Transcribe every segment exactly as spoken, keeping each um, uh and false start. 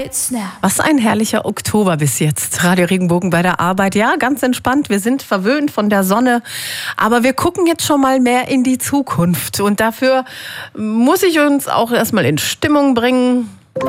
Was ein herrlicher Oktober bis jetzt. Radio Regenbogen bei der Arbeit. Ja, ganz entspannt. Wir sind verwöhnt von der Sonne. Aber wir gucken jetzt schon mal mehr in die Zukunft. Und dafür muss ich uns auch erstmal in Stimmung bringen.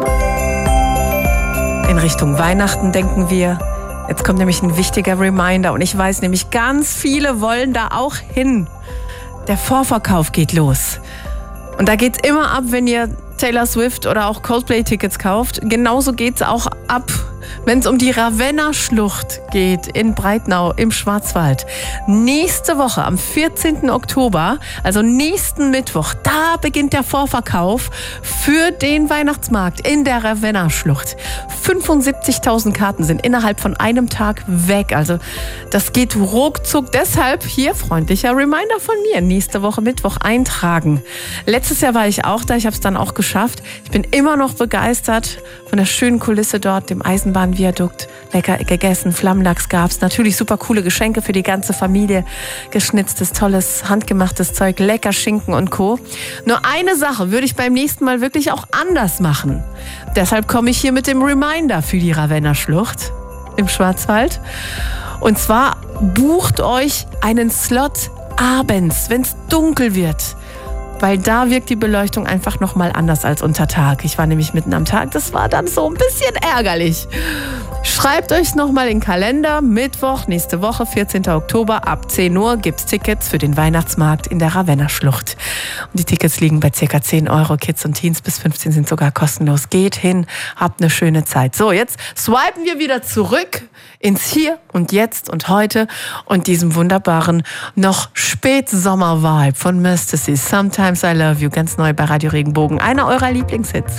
In Richtung Weihnachten denken wir. Jetzt kommt nämlich ein wichtiger Reminder. Und ich weiß nämlich, ganz viele wollen da auch hin. Der Vorverkauf geht los. Und da geht's immer ab, wenn ihr Taylor Swift oder auch Coldplay-Tickets kauft. Genauso geht's auch ab, wenn es um die Ravenna-Schlucht geht in Breitnau im Schwarzwald. Nächste Woche, am vierzehnten Oktober, also nächsten Mittwoch, da beginnt der Vorverkauf für den Weihnachtsmarkt in der Ravenna-Schlucht. fünfundsiebzigtausend Karten sind innerhalb von einem Tag weg. Also das geht ruckzuck. Deshalb hier freundlicher Reminder von mir. Nächste Woche Mittwoch eintragen. Letztes Jahr war ich auch da. Ich habe es dann auch geschafft. Ich bin immer noch begeistert von der schönen Kulisse dort, dem Eisenbahnviadukt. Lecker gegessen, Flammlachs gab's. Natürlich super coole Geschenke für die ganze Familie. Geschnitztes, tolles, handgemachtes Zeug, lecker Schinken und Co. Nur eine Sache würde ich beim nächsten Mal wirklich auch anders machen. Deshalb komme ich hier mit dem Reminder für die Ravenna-Schlucht im Schwarzwald. Und zwar bucht euch einen Slot abends, wenn es dunkel wird. Weil da wirkt die Beleuchtung einfach nochmal anders als unter Tag. Ich war nämlich mitten am Tag, das war dann so ein bisschen ärgerlich. Schreibt euch nochmal in den Kalender, Mittwoch, nächste Woche, vierzehnten Oktober, ab zehn Uhr gibt's Tickets für den Weihnachtsmarkt in der Ravenna-Schlucht. Und die Tickets liegen bei ca. zehn Euro, Kids und Teens bis fünfzehn sind sogar kostenlos. Geht hin, habt eine schöne Zeit. So, jetzt swipen wir wieder zurück ins Hier und Jetzt und Heute und diesem wunderbaren, noch Spätsommer-Vibe von Mysticy. Sometimes I Love You, ganz neu bei Radio Regenbogen. Einer eurer Lieblingshits.